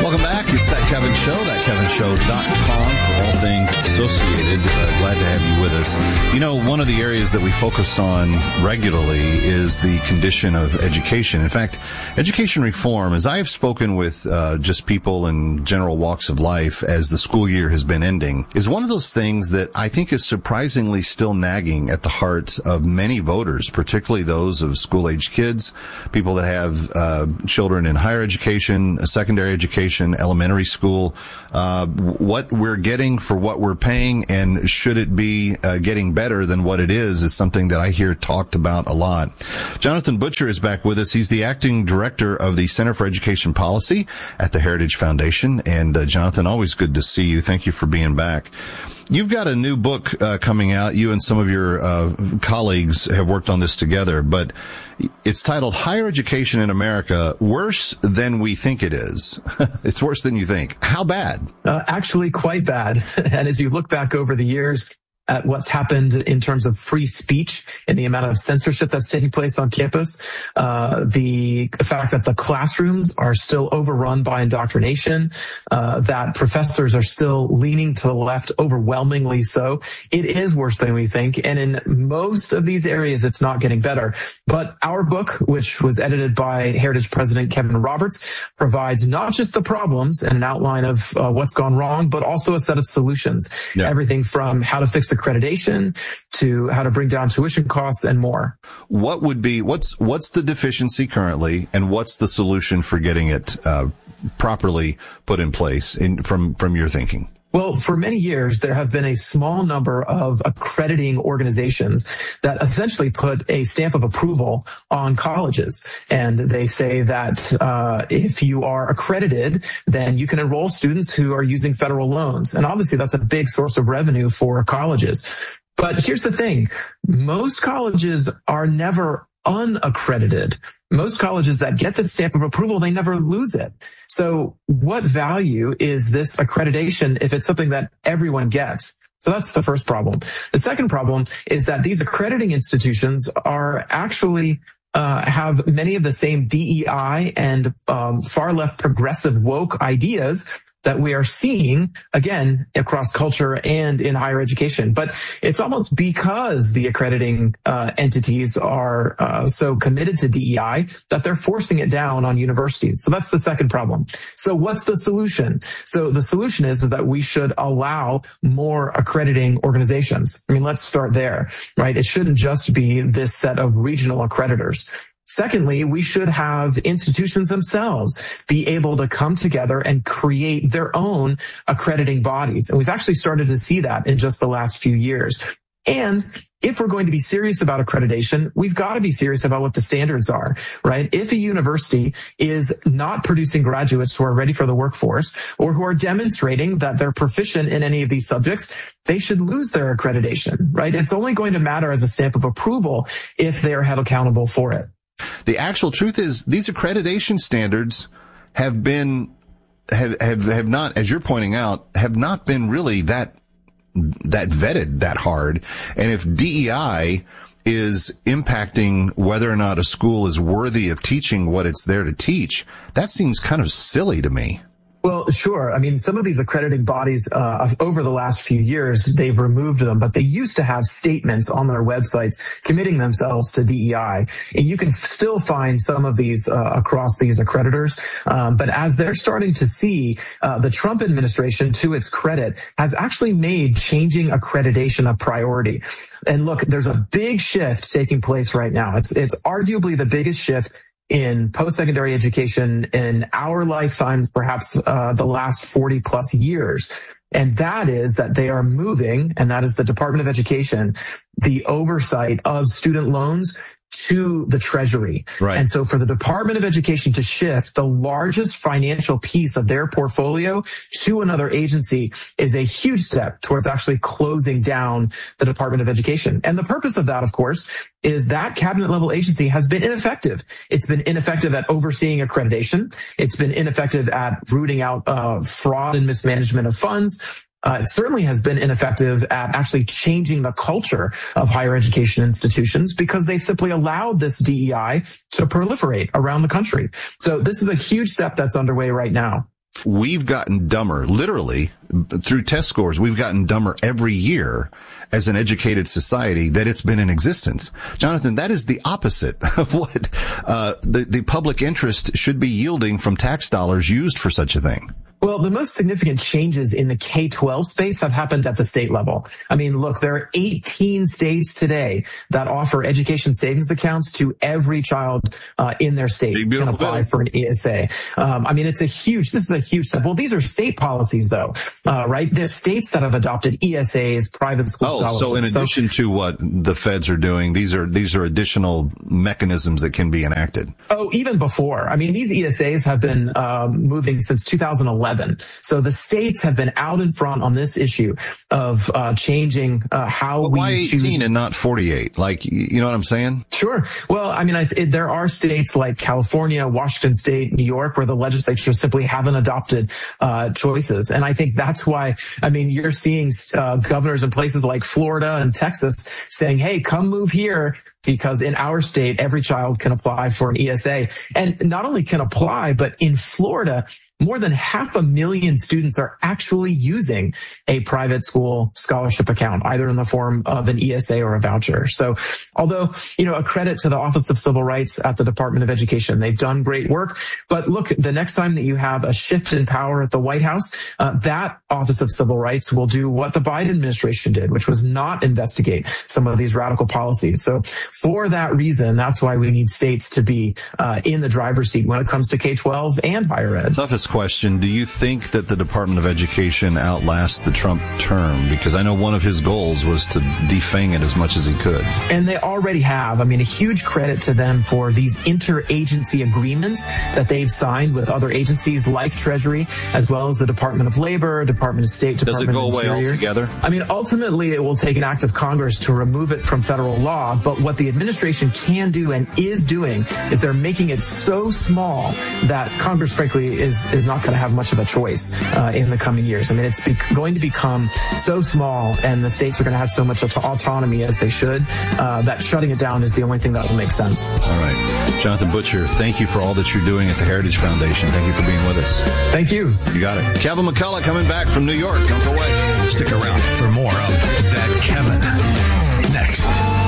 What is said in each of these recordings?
Welcome back. It's That Kevin Show, thatkevinshow.com for all things associated. Glad to have you with us. You know, one of the areas that we focus on regularly is the condition of education. In fact, education reform, as I have spoken with just people in general walks of life as the school year has been ending, is one of those things that I think is surprisingly still nagging at the heart of many voters, particularly those of school-age kids, people that have children in higher education, secondary education, elementary school, what we're getting for what we're paying, and should it be getting better than what it is something that I hear talked about a lot. Jonathan Butcher is back with us. He's the acting director of the Center for Education Policy at the Heritage Foundation. And Jonathan, always good to see you. Thank you for being back. You've got a new book coming out. You and some of your colleagues have worked on this together, but it's titled Higher Education in America, Worse Than We Think It Is. It's worse than you think. How bad? Actually, quite bad. And as you look back over the years at what's happened in terms of free speech and the amount of censorship that's taking place on campus, the fact that the classrooms are still overrun by indoctrination, that professors are still leaning to the left overwhelmingly so, it is worse than we think. And in most of these areas, it's not getting better. But our book, which was edited by Heritage President Kevin Roberts, provides not just the problems and an outline of what's gone wrong, but also a set of solutions. Yeah. Everything from how to fix accreditation to how to bring down tuition costs and more. What would be, what's the deficiency currently, and what's the solution for getting it properly put in place from your thinking? Well, for many years, there have been a small number of accrediting organizations that essentially put a stamp of approval on colleges. And they say that if you are accredited, then you can enroll students who are using federal loans. And obviously, that's a big source of revenue for colleges. But here's the thing. Most colleges are never unaccredited. Most colleges that get the stamp of approval, they never lose it. So what value is this accreditation if it's something that everyone gets? So that's the first problem. The second problem is that these accrediting institutions are actually have many of the same DEI and far left progressive woke ideas that we are seeing, again, across culture and in higher education. But it's almost because the accrediting entities are so committed to DEI that they're forcing it down on universities. So that's the second problem. So what's the solution? So the solution is that we should allow more accrediting organizations. I mean, let's start there, right? It shouldn't just be this set of regional accreditors. Secondly, we should have institutions themselves be able to come together and create their own accrediting bodies. And we've actually started to see that in just the last few years. And if we're going to be serious about accreditation, we've got to be serious about what the standards are, right? If a university is not producing graduates who are ready for the workforce or who are demonstrating that they're proficient in any of these subjects, they should lose their accreditation, right? It's only going to matter as a stamp of approval if they're held accountable for it. The actual truth is these accreditation standards have not, as you're pointing out, have not been really that vetted that hard. And if DEI is impacting whether or not a school is worthy of teaching what it's there to teach, that seems kind of silly to me. Well, sure. I mean, some of these accrediting bodies, over the last few years, they've removed them, but they used to have statements on their websites committing themselves to DEI. And you can still find some of these across these accreditors. But as they're starting to see, the Trump administration, to its credit, has actually made changing accreditation a priority. And look, there's a big shift taking place right now. It's arguably the biggest shift in post-secondary education in our lifetimes, perhaps the last 40 plus years. And that is that they are moving, and that is the Department of Education, the oversight of student loans to the Treasury. Right. And so for the Department of Education to shift the largest financial piece of their portfolio to another agency is a huge step towards actually closing down the Department of Education. And the purpose of that, of course, is that cabinet level agency has been ineffective. It's been ineffective at overseeing accreditation. It's been ineffective at rooting out fraud and mismanagement of funds. It certainly has been ineffective at actually changing the culture of higher education institutions because they've simply allowed this DEI to proliferate around the country. So this is a huge step that's underway right now. we've gotten dumber, literally, through test scores. We've gotten dumber every year as an educated society that it's been in existence. Jonathan, that is the opposite of what the public interest should be yielding from tax dollars used for such a thing. Well, the most significant changes in the K-12 space have happened at the state level. I mean, look, there are 18 states today that offer education savings accounts to every child in their state can apply for an ESA. I mean, this is a huge step. Well, these are state policies, though, right? There's states that have adopted ESAs, private school scholarships. So in addition to what the feds are doing, these are additional mechanisms that can be enacted. Oh, even before. I mean, these ESAs have been moving since 2011. So the states have been out in front on this issue of changing how we why 18 choose. And not 48? Like, you know what I'm saying? Sure. Well, I mean, there are states like California, Washington State, New York, where the legislature simply haven't adopted choices. And I think that's why, I mean, you're seeing governors in places like Florida and Texas saying, hey, come move here, because in our state, every child can apply for an ESA. And not only can apply, but in Florida, more than 500,000 students are actually using a private school scholarship account, either in the form of an ESA or a voucher. So although, a credit to the Office of Civil Rights at the Department of Education, they've done great work. But look, the next time that you have a shift in power at the White House, that Office of Civil Rights will do what the Biden administration did, which was not investigate some of these radical policies. So for that reason, that's why we need states to be in the driver's seat when it comes to K-12 and higher ed. Toughest question. Do you think that the Department of Education outlasts the Trump term? Because I know one of his goals was to defang it as much as he could. And they already have. I mean, a huge credit to them for these interagency agreements that they've signed with other agencies like Treasury, as well as the Department of Labor, Department of State, Department of Interior. Does it go away altogether? I mean, ultimately, it will take an act of Congress to remove it from federal law. But what the administration can do and is doing is they're making it so small that Congress, frankly, is not going to have much of a choice in the coming years. I mean, it's going to become so small, and the states are going to have so much autonomy as they should, that shutting it down is the only thing that will make sense. All right. Jonathan Butcher, thank you for all that you're doing at the Heritage Foundation. Thank you for being with us. Thank you. You got it. Kevin McCullough coming back from New York. Don't go away. Stick around for more of That Kevin next.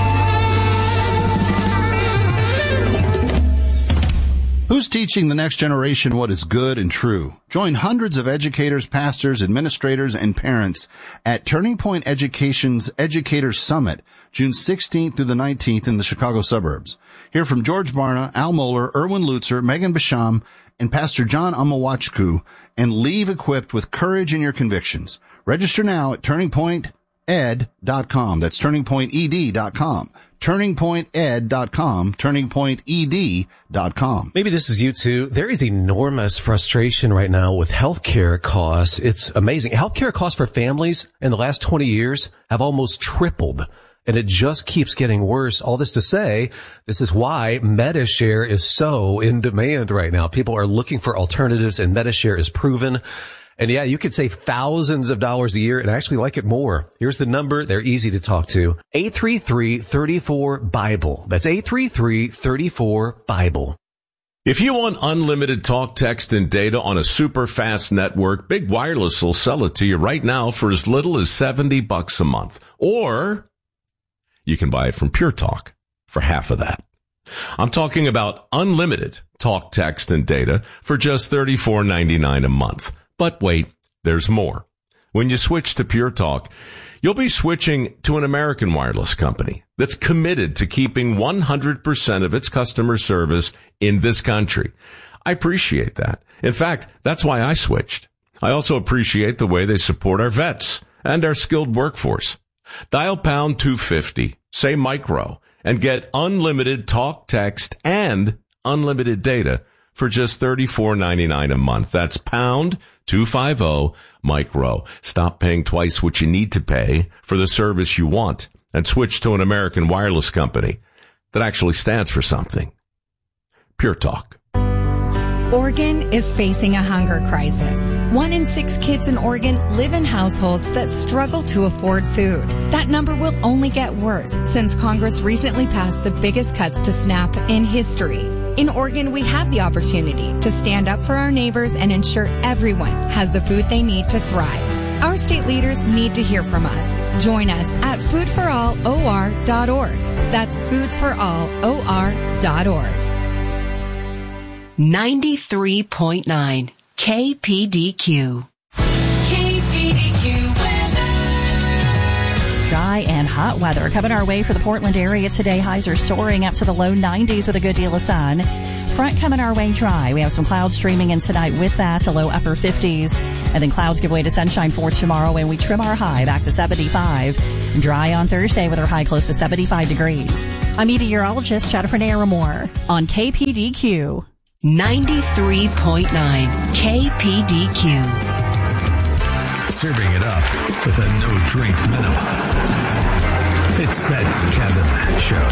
Who's teaching the next generation what is good and true? Join hundreds of educators, pastors, administrators, and parents at Turning Point Education's Educators Summit, June 16th through the 19th in the Chicago suburbs. Hear from George Barna, Al Mohler, Erwin Lutzer, Megan Basham, and Pastor John Amawachku, and leave equipped with courage in your convictions. Register now at turningpointed.com. That's turningpointed.com. turningpointed.com, turningpointed.com. Maybe this is you too. There is enormous frustration right now with healthcare costs. It's amazing. Healthcare costs for families in the last 20 years have almost tripled, and it just keeps getting worse. All this to say, this is why MediShare is so in demand right now. People are looking for alternatives, and MediShare is proven. And yeah, you could save thousands of dollars a year and actually like it more. Here's the number. They're easy to talk to. 833-34-BIBLE. That's 833-34-BIBLE. If you want unlimited talk, text, and data on a super fast network, Big Wireless will sell it to you right now for as little as $70 a month. Or you can buy it from Pure Talk for half of that. I'm talking about unlimited talk, text, and data for just $34.99 a month. But wait, there's more. When you switch to Pure Talk, you'll be switching to an American wireless company that's committed to keeping 100% of its customer service in this country. I appreciate that. In fact, that's why I switched. I also appreciate the way they support our vets and our skilled workforce. Dial pound 250, say micro, and get unlimited talk, text, and unlimited data for just $34.99 a month. That's pound 250 micro. Stop paying twice what you need to pay for the service you want and switch to an American wireless company that actually stands for something. Pure Talk. Oregon is facing a hunger crisis. 1 in 6 kids in Oregon live in households that struggle to afford food. That number will only get worse since Congress recently passed the biggest cuts to SNAP in history. In Oregon, we have the opportunity to stand up for our neighbors and ensure everyone has the food they need to thrive. Our state leaders need to hear from us. Join us at foodforallor.org. That's foodforallor.org. 93.9 KPDQ. Dry and hot weather coming our way for the Portland area today. Highs are soaring up to the low 90s with a good deal of sun. Front coming our way dry. We have some clouds streaming in tonight with that, a low upper 50s. And then clouds give way to sunshine for tomorrow, and we trim our high back to 75. Dry on Thursday with our high close to 75 degrees. I'm meteorologist Jennifer Naramore on KPDQ. 93.9 KPDQ. Serving it up with a no-drink minimum. It's that Kevin Show.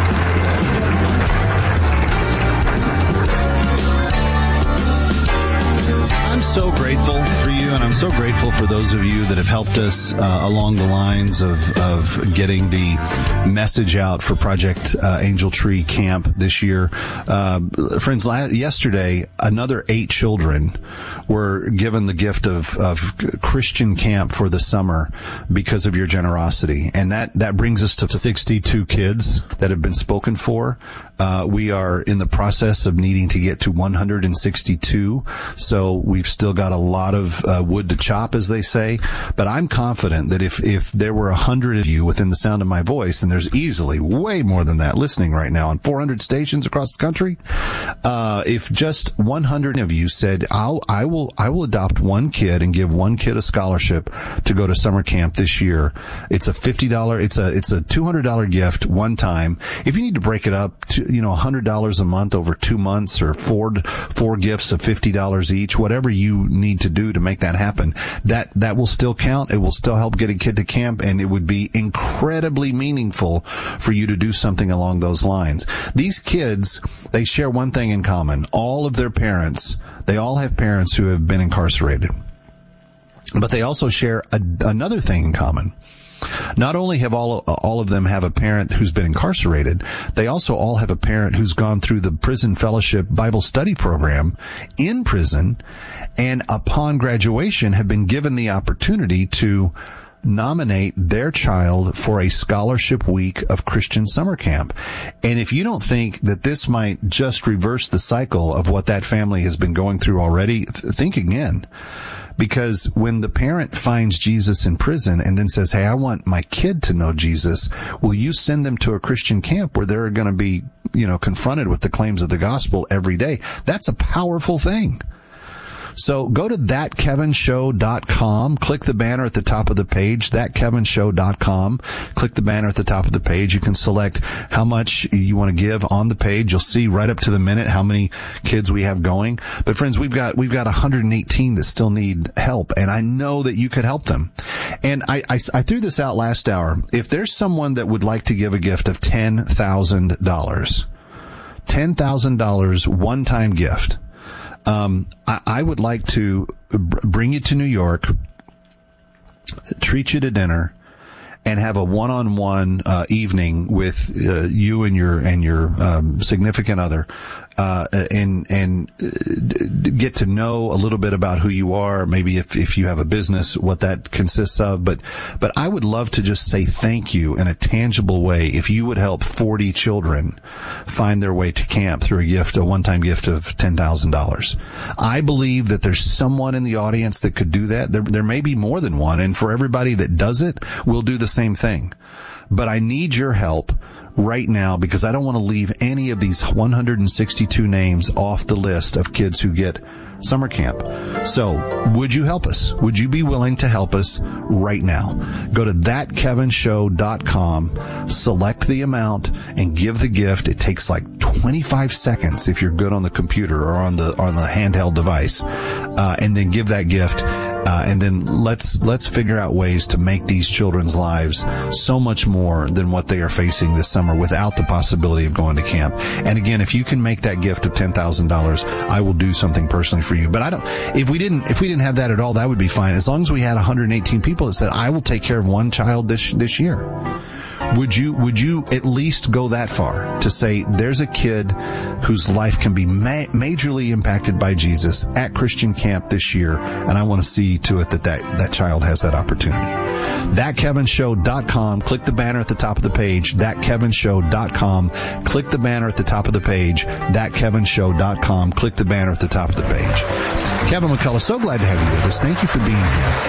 I'm so grateful for you, and I'm so grateful for those of you that have helped us along the lines of getting the message out for Project Angel Tree Camp this year. Friends, yesterday, another 8 children were given the gift of Christian camp for the summer because of your generosity. And that brings us to 62 kids that have been spoken for. We are in the process of needing to get to 162. So we've still got a lot of wood to chop, as they say. But I'm confident that if there were 100 of you within the sound of my voice, and there's easily way more than that listening right now on 400 stations across the country, if just 100 of you said, I will adopt one kid and give one kid a scholarship to go to summer camp this year. It's a $50, it's a $200 gift one time. If you need to break it up to, $100 a month over 2 months, or four gifts of $50 each, whatever you need to do to make that happen, that will still count. It will still help get a kid to camp, and it would be incredibly meaningful for you to do something along those lines. These kids, they share one thing in common. All of their parents, they all have parents who have been incarcerated. But they also share another thing in common. Not only have all of them have a parent who's been incarcerated, they also all have a parent who's gone through the Prison Fellowship Bible Study Program in prison, and upon graduation have been given the opportunity to nominate their child for a scholarship week of Christian summer camp. And if you don't think that this might just reverse the cycle of what that family has been going through already, think again. Because when the parent finds Jesus in prison and then says, hey, I want my kid to know Jesus, will you send them to a Christian camp where they're going to be, confronted with the claims of the gospel every day? That's a powerful thing. So go to thatkevinshow.com, click the banner at the top of the page, thatkevinshow.com, click the banner at the top of the page. You can select how much you want to give on the page. You'll see right up to the minute how many kids we have going. But friends, we've got 118 that still need help, and I know that you could help them. And I threw this out last hour. If there's someone that would like to give a gift of $10,000 one-time gift, I would like to bring you to New York, treat you to dinner, and have a one-on-one evening with you and your significant other, and get to know a little bit about who you are. Maybe if you have a business, what that consists of. But I would love to just say thank you in a tangible way if you would help 40 children find their way to camp through a one-time gift of $10,000. I believe that there's someone in the audience that could do that. There may be more than one, and for everybody that does it, we'll do the same thing. But I need your help right now, because I don't want to leave any of these 162 names off the list of kids who get summer camp. So would you help us? Would you be willing to help us right now? Go to thatkevinshow.com, select the amount, and give the gift. It takes like 25 seconds if you're good on the computer or on the handheld device, and then give that gift. And then let's figure out ways to make these children's lives so much more than what they are facing this summer without the possibility of going to camp. And again, if you can make that gift of $10,000, I will do something personally for you. But if we didn't have that at all, that would be fine. As long as we had 118 people that said, I will take care of one child this year. Would you at least go that far to say there's a kid whose life can be majorly impacted by Jesus at Christian camp this year, and I want to see to it that child has that opportunity? ThatKevinShow.com. Click the banner at the top of the page. ThatKevinShow.com. Click the banner at the top of the page. ThatKevinShow.com. Click the banner at the top of the page. Kevin McCullough, so glad to have you with us. Thank you for being here.